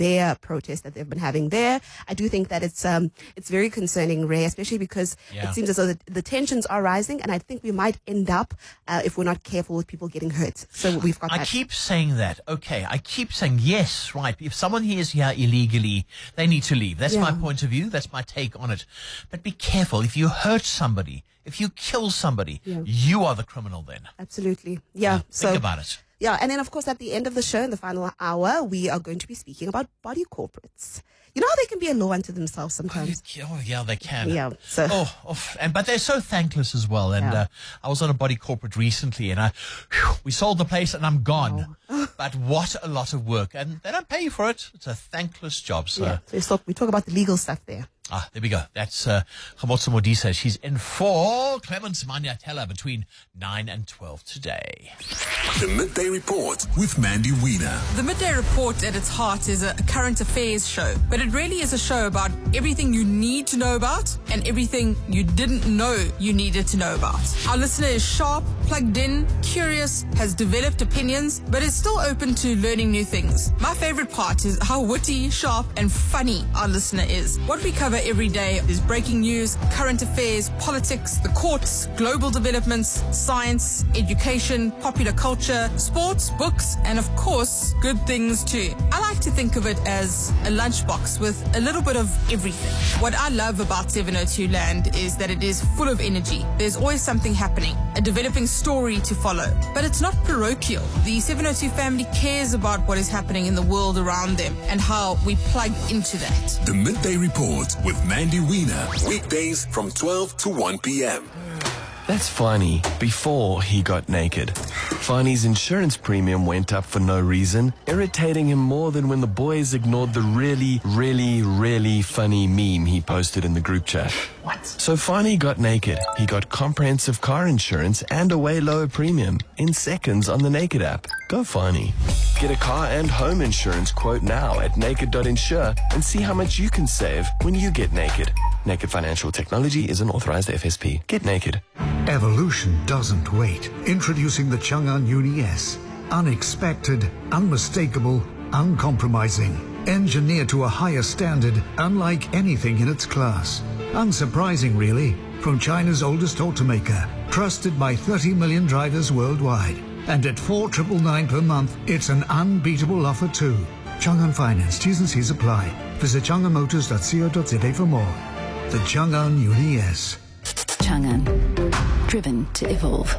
their protest that they've been having there. I do think that it's very concerning, Ray, especially because it seems as though the tensions are rising, and I think we might end up, if we're not careful, with people getting hurt. So we've got I keep saying that. Okay, I keep saying, yes, right. If someone is here illegally, they need to leave. That's my point of view. That's my take on it. But be careful. If you hurt somebody, if you kill somebody, you are the criminal then. Absolutely. Yeah. Think about it. Yeah, and then of course at the end of the show, in the final hour, we are going to be speaking about body corporates. You know how they can be a law unto themselves sometimes. Oh yeah, they can. Yeah. So. But they're so thankless as well. And I was on a body corporate recently, and we sold the place, and I'm gone. Oh. But what a lot of work, and they don't pay you for it. It's a thankless job. So we talk about the legal stuff there. There we go. That's Khamotso Modise. She's in for Clemens Manyatela between 9 and 12 today. The Midday Report with Mandy Wiener. The Midday Report at its heart is a current affairs show, but it really is a show about everything you need to know about and everything you didn't know you needed to know about. Our listener is sharp, plugged in, curious, has developed opinions, but is still open to learning new things. My favorite part is how witty, sharp, and funny our listener is. What we cover every day is breaking news, current affairs, politics, the courts, global developments, science, education, popular culture, sports, books, and of course, good things too. I like to think of it as a lunchbox with a little bit of everything. What I love about 702 Land is that it is full of energy. There's always something happening, a developing story to follow. But it's not parochial. The 702 family cares about what is happening in the world around them and how we plug into that. The Midday Report with Mandy Wiener. Weekdays from 12 to 1 p.m. That's Fani before he got naked. Fani's insurance premium went up for no reason, irritating him more than when the boys ignored the really, really, really funny meme he posted in the group chat. What? So Fani got naked. He got comprehensive car insurance and a way lower premium in seconds on the Naked app. Go Fani. Get a car and home insurance quote now at naked.insure and see how much you can save when you get naked. Naked Financial Technology is an authorized FSP. Get naked. Evolution doesn't wait. Introducing the Chang'an Uni S. Unexpected, unmistakable, uncompromising. Engineered to a higher standard, unlike anything in its class. Unsurprising, really, from China's oldest automaker. Trusted by 30 million drivers worldwide. And at 4,999 per month, it's an unbeatable offer too. Chang'an Finance, T's and C's apply. Visit chang'anmotors.co.za for more. The Chang'an Uni S. Chang'an, driven to evolve.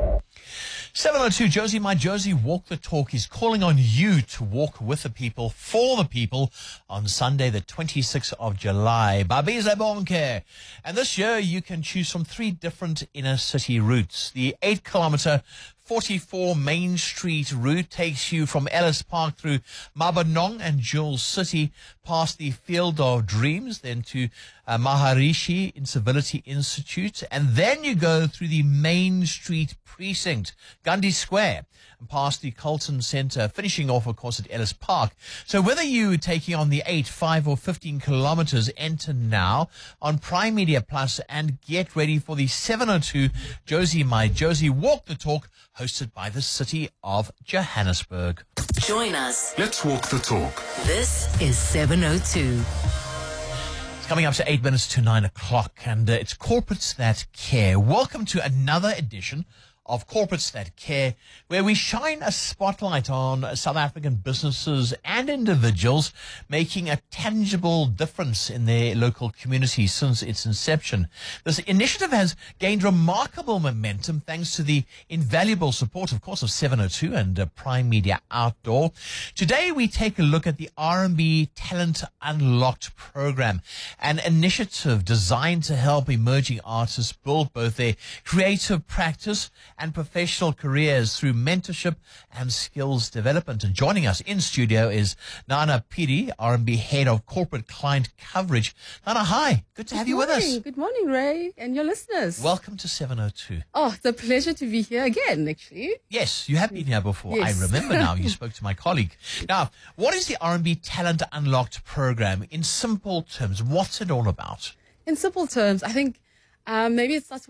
702, Josie, my Josie, Walk the Talk is calling on you to walk with the people, for the people, on Sunday, the 26th of July. Babiza bonke. And this year, you can choose from 3 different inner city routes. The 8-kilometer 44 Main Street route takes you from Ellis Park through Mabanong and Jewel City, past the Field of Dreams, then to Maharishi Incivility Institute, and then you go through the Main Street precinct, Gandhi Square, and past the Carlton Centre, finishing off, of course, at Ellis Park. So whether you're taking on the 8, 5 or 15 kilometers, enter now on Prime Media Plus and get ready for the 702 Josie, my Josie, Walk the Talk, hosted by the City of Johannesburg. Join us. Let's walk the talk. This is 702. It's coming up to 8 minutes to 9 o'clock, and it's Corporates That Care. Welcome to another edition of Corporates That Care, where we shine a spotlight on South African businesses and individuals making a tangible difference in their local communities since its inception. This initiative has gained remarkable momentum thanks to the invaluable support, of course, of 702 and Prime Media Outdoor. Today, we take a look at the R&B Talent Unlocked program, an initiative designed to help emerging artists build both their creative practice and professional careers through mentorship and skills development. And joining us in studio is Nana Piri, R&B Head of Corporate Client Coverage. Nana, hi. Good to have you with us. Good morning, Ray, and your listeners. Welcome to 702. Oh, it's a pleasure to be here again, actually. Yes, you have been here before. Yes. I remember now. You spoke to my colleague. Now, what is the R&B Talent Unlocked program? In simple terms, what's it all about? In simple terms, I think maybe it starts with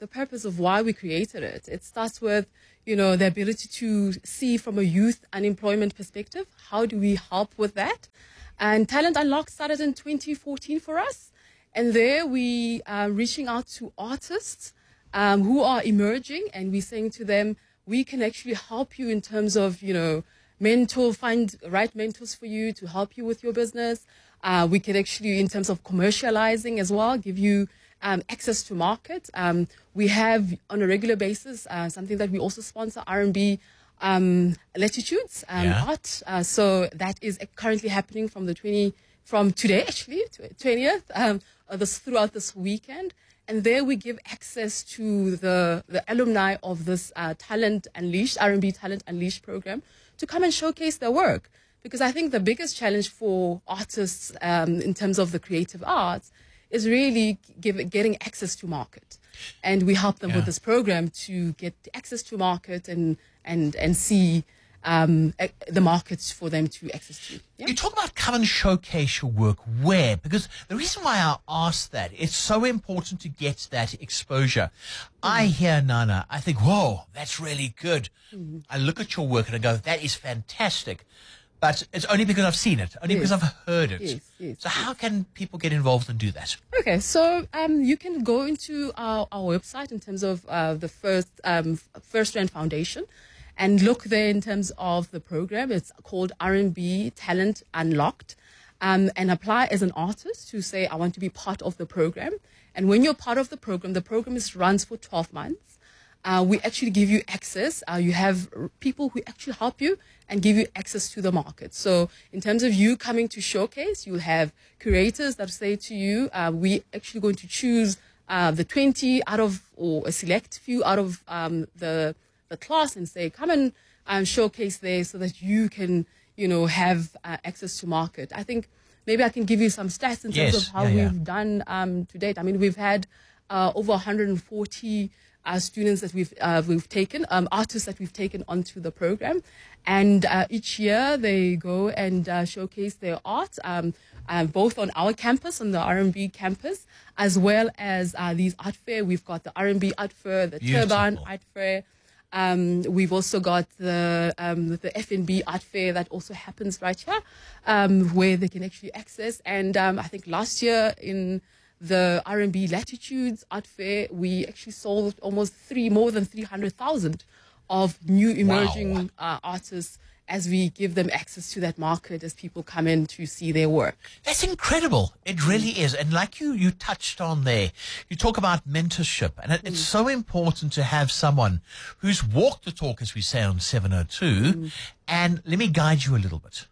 the purpose of why we created it. It starts with, the ability to see from a youth unemployment perspective. How do we help with that? And Talent Unlocked started in 2014 for us. And there we are reaching out to artists who are emerging, and we're saying to them, we can actually help you in terms of, find right mentors for you to help you with your business. We can actually, in terms of commercializing as well, give you access to market. We have on a regular basis something that we also sponsor, R&B Latitudes art. So that is currently happening from today, actually, 20th, throughout this weekend. And there we give access to the alumni of this Talent Unleashed, R&B Talent Unleashed program to come and showcase their work. Because I think the biggest challenge for artists in terms of the creative arts is really getting access to market. And we help them with this program to get access to market and see the markets for them to access to. Yeah? You talk about come and showcase your work. Where? Because the reason why I asked that, it's so important to get that exposure. I hear Nana, I think, whoa, that's really good. I look at your work and I go, that is fantastic. But it's only because I've seen it, only because I've heard it. Yes, so how can people get involved and do that? Okay, so you can go into our website in terms of the First Rand Foundation and look there in terms of the program. It's called R&B Talent Unlocked, and apply as an artist to say, I want to be part of the program. And when you're part of the program runs for 12 months. We actually give you access. You have people who actually help you and give you access to the market. So in terms of you coming to showcase, you'll have curators that say to you, we actually going to choose the 20 out of, or a select few out of the class and say, come and showcase there so that you can, have access to market. I think maybe I can give you some stats in terms of how we've done to date. I mean, we've had over 140 students that we've taken, artists that we've taken onto the program, and each year they go and showcase their art, both on our campus, on the R&B campus, as well as these art fair. We've got the R&B art fair, the Turban art fair. We've also got the FNB art fair that also happens right here, where they can actually access. And I think last year in the R&B Latitudes art fair, we actually sold almost more than 300,000 of new emerging artists as we give them access to that market as people come in to see their work. That's incredible. It really is. And like you touched on there, you talk about mentorship. And it's so important to have someone who's walked the talk, as we say on 702, and let me guide you a little bit.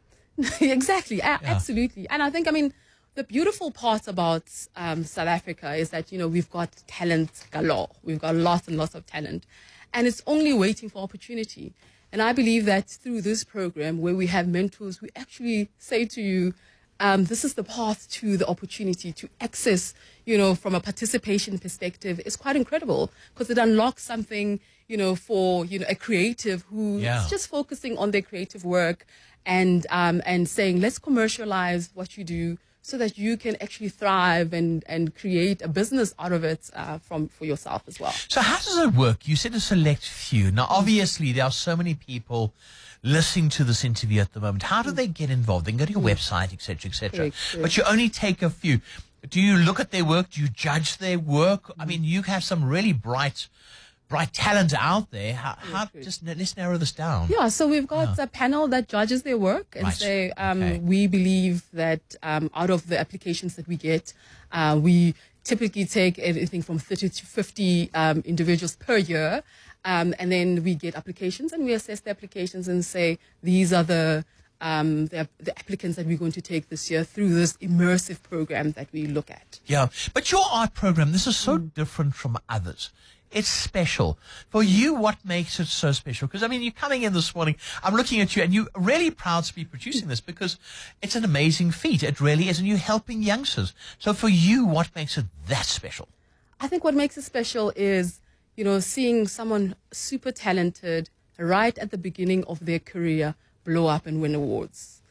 Exactly. Absolutely. And I think, the beautiful part about South Africa is that, we've got talent galore. We've got lots and lots of talent. And it's only waiting for opportunity. And I believe that through this program where we have mentors, we actually say to you, this is the path to the opportunity to access, from a participation perspective. It's quite incredible because it unlocks something, for, a creative who is just focusing on their creative work and saying, let's commercialize what you do, so that you can actually thrive and create a business out of it for yourself as well. So how does it work? You said a select few. Now, obviously, there are so many people listening to this interview at the moment. How do they get involved? They can go to your website, et cetera, et cetera. But you only take a few. Do you look at their work? Do you judge their work? I mean, you have some really bright talent out there. Let's narrow this down. Yeah, so we've got a panel that judges their work and say, we believe that out of the applications that we get, we typically take anything from 30 to 50 individuals per year. And then we get applications and we assess the applications and say, these are the applicants that we're going to take this year through this immersive program that we look at. Yeah, but your art program, this is so different from others. It's special. For you, what makes it so special? Because, you're coming in this morning, I'm looking at you, and you're really proud to be producing this because it's an amazing feat. It really is, and you're helping youngsters. So for you, what makes it that special? I think what makes it special is, seeing someone super talented right at the beginning of their career blow up and win awards.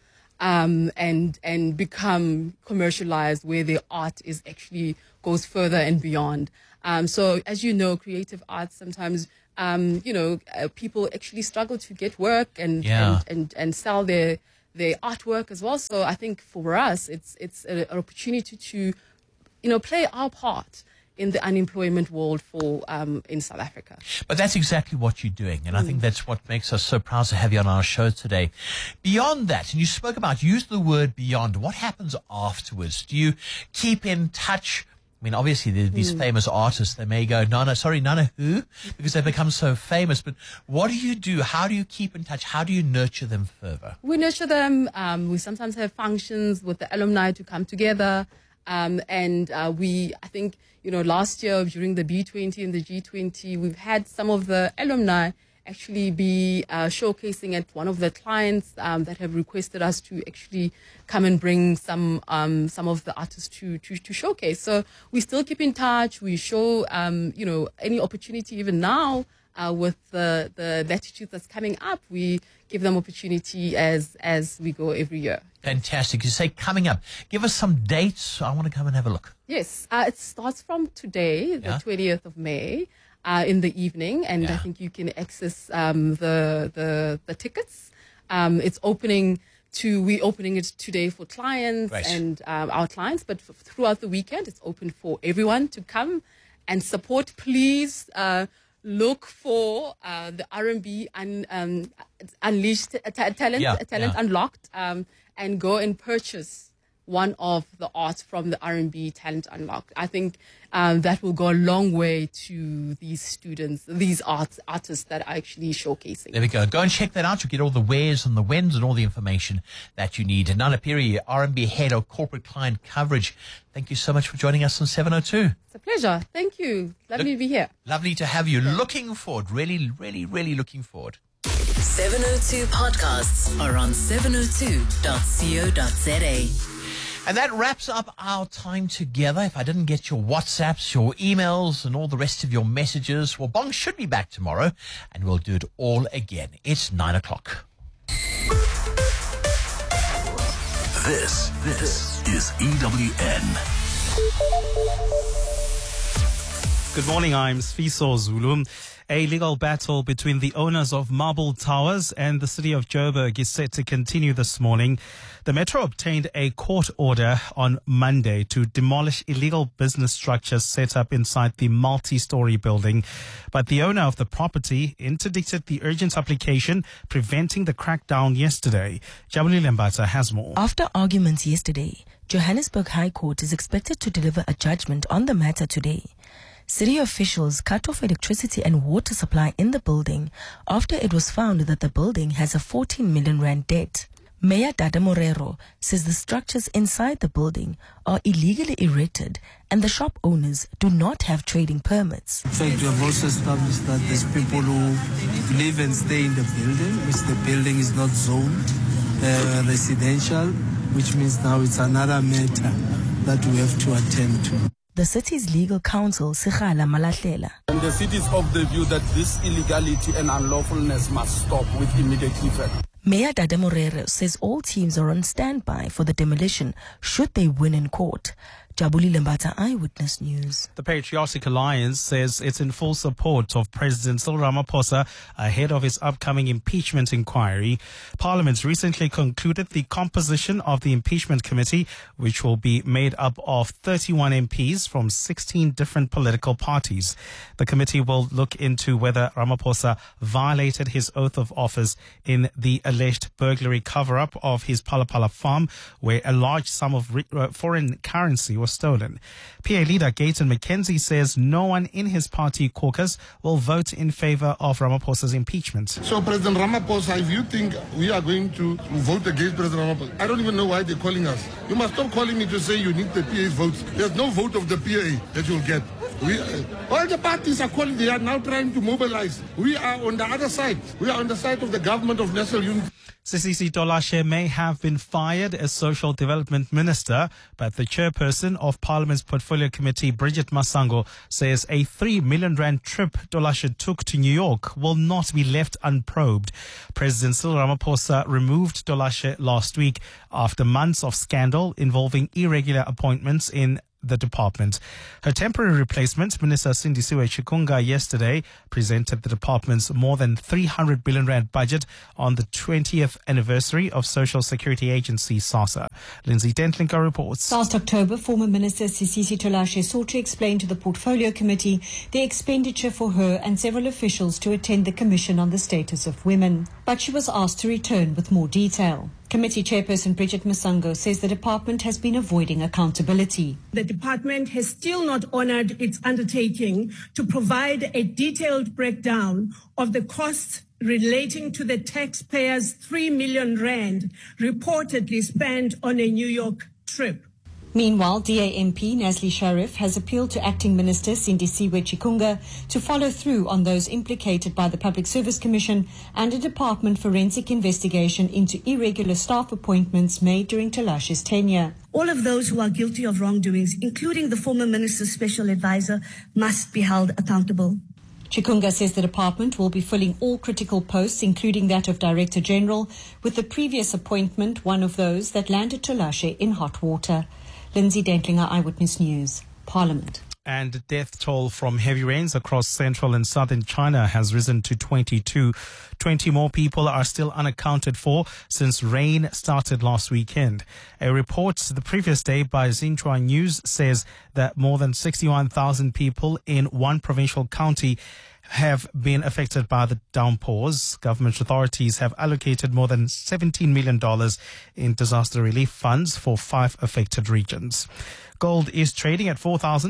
And become commercialized where their art is actually goes further and beyond. So as you know, creative arts sometimes, people actually struggle to get work and sell their artwork as well. So I think for us, it's an opportunity to, play our part in the unemployment world in South Africa. But that's exactly what you're doing, and I think that's what makes us so proud to have you on our show today. Beyond that, and you spoke about, use the word beyond, what happens afterwards? Do you keep in touch? I mean, obviously, these famous artists, they may go, Nana who? Because they've become so famous. But what do you do? How do you keep in touch? How do you nurture them further? We nurture them. We sometimes have functions with the alumni to come together. I think, last year during the B20 and the G20, we've had some of the alumni actually be showcasing at one of the clients that have requested us to actually come and bring some of the artists to showcase. So we still keep in touch. We show, any opportunity even now with the latitude that's coming up. We give them opportunity as we go every year. Fantastic. You say coming up. Give us some dates. I want to come and have a look. Yes. It starts from today, the 20th of May, in the evening. And I think you can access the tickets. It's opening we're opening it today for clients and our clients. But throughout the weekend, it's open for everyone to come and support. Please look for the R&B Unleashed Talent Unlocked, and go and purchase one of the arts from the R&B Talent Unlocked. I think that will go a long way to these students, these artists that are actually showcasing. There we go. Go and check that out. You'll get all the wheres and the whens and all the information that you need. Nana Piri, R&B Head of Corporate Client Coverage, thank you so much for joining us on 702. It's a pleasure. Thank you. Lovely to be here. Lovely to have you. Looking forward. Really, really, really looking forward. 702 podcasts are on 702.co.za. And that wraps up our time together. If I didn't get your WhatsApps, your emails, and all the rest of your messages, well, Bong should be back tomorrow, and we'll do it all again. It's 9 o'clock. This is EWN. Good morning, I'm Sfiso Zulu. A legal battle between the owners of Marble Towers and the city of Joburg is set to continue this morning. The Metro obtained a court order on Monday to demolish illegal business structures set up inside the multi-story building. But the owner of the property interdicted the urgent application, preventing the crackdown yesterday. Jabuli Lembata has more. After arguments yesterday, Johannesburg High Court is expected to deliver a judgment on the matter today. City officials cut off electricity and water supply in the building after it was found that the building has a 14 million rand debt. Mayor Dada Morero says the structures inside the building are illegally erected and the shop owners do not have trading permits. In fact, we have also established that there's people who live and stay in the building, which the building is not zoned residential, which means now it's another matter that we have to attend to. The city's legal counsel, Sigala Malahlela. And the city is of the view that this illegality and unlawfulness must stop with immediate effect. Mayor Dada Morero says all teams are on standby for the demolition should they win in court. Jabuli Lembata, Eyewitness News. The Patriotic Alliance says it's in full support of President Cyril Ramaphosa ahead of his upcoming impeachment inquiry. Parliament recently concluded the composition of the impeachment committee, which will be made up of 31 MPs from 16 different political parties. The committee will look into whether Ramaphosa violated his oath of office in the alleged burglary cover-up of his Palapala farm, where a large sum of foreign currency was stolen. PA leader Gayton McKenzie says no one in his party caucus will vote in favor of Ramaphosa's impeachment. So President Ramaphosa, if you think we are going to vote against President Ramaphosa, I don't even know why they're calling us. You must stop calling me to say you need the PA's votes. There's no vote of the PA that you'll get. All the parties are calling, they are now trying to mobilize. We are on the other side. We are on the side of the government of national unity. Sisisi Dolashe may have been fired as Social Development Minister, but the chairperson of Parliament's Portfolio Committee, Bridget Masango, says a 3 million rand trip Dolashe took to New York will not be left unprobed. President Cyril Ramaphosa removed Dolashe last week after months of scandal involving irregular appointments in the department. Her temporary replacement, Minister Sindisiwe Chikunga, yesterday presented the department's more than 300 billion rand budget on the 20th anniversary of Social Security Agency, SASSA. Lindsay Dentlinker reports. Last October, former Minister Sisisi Tolashe sought to explain to the Portfolio Committee the expenditure for her and several officials to attend the Commission on the Status of Women. But she was asked to return with more detail. Committee Chairperson Bridget Masango says the department has been avoiding accountability. The department has still not honored its undertaking to provide a detailed breakdown of the costs relating to the taxpayers' 3 million rand reportedly spent on a New York trip. Meanwhile, DAMP Nasli Sharif has appealed to Acting Minister Sindisiwe Chikunga to follow through on those implicated by the Public Service Commission and a department forensic investigation into irregular staff appointments made during Tolashe's tenure. All of those who are guilty of wrongdoings, including the former minister's special advisor, must be held accountable. Chikunga says the department will be filling all critical posts, including that of Director General, with the previous appointment one of those that landed Tolashe in hot water. Lindsay Dentlinger, Eyewitness News, Parliament. And death toll from heavy rains across central and southern China has risen to 22. 20 more people are still unaccounted for since rain started last weekend. A report the previous day by Xinhua News says that more than 61,000 people in one provincial county have been affected by the downpours. Government authorities have allocated more than $17 million in disaster relief funds for 5 affected regions. Gold is trading at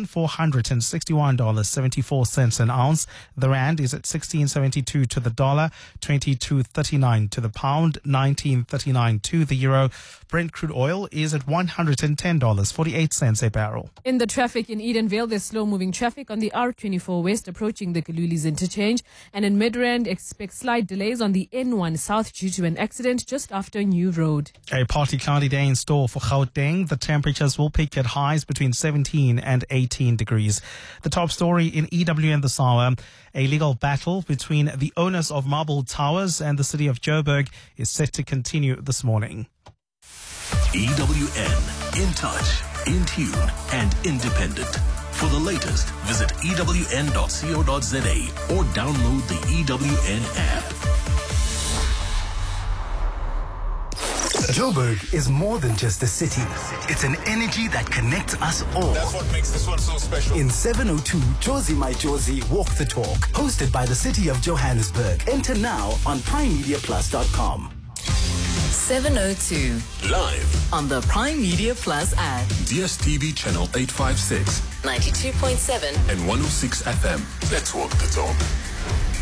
$4,461.74 an ounce. The rand is at 16.72 to the dollar, 22.39 to the pound, 19.39 to the euro. Brent crude oil is at $110.48 a barrel. In the traffic in Edenvale, there's slow-moving traffic on the R24 West approaching the Kalulis interchange, and in Midrand, expect slight delays on the N1 South due to an accident just after New Road. A partly cloudy day in store for Gauteng. The temperatures will peak at highs between 17 and 18 degrees. The top story in EWN this hour: a legal battle between the owners of Marble Towers and the city of Joburg is set to continue this morning. EWN, in touch, in tune, and independent. For the latest, visit ewn.co.za or download the EWN app. Joburg is more than just a city. It's an energy that connects us all. That's what makes this one so special. In 702, Josie My Josie Walk the Talk, hosted by the City of Johannesburg. Enter now on primemediaplus.com. 702. Live on the Prime Media Plus app. DSTV channel 856. 92.7. And 106 FM. Let's walk the talk.